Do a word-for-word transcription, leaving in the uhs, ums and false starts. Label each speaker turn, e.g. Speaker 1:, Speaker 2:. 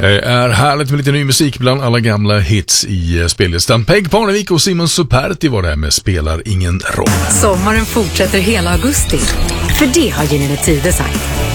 Speaker 1: Det är härligt med lite ny musik bland alla gamla hits i spellistan. Peg Parnevik och Simon Superti var det med Spelar ingen roll.
Speaker 2: Sommaren fortsätter hela augusti. För det har Gyllene Tider sagt.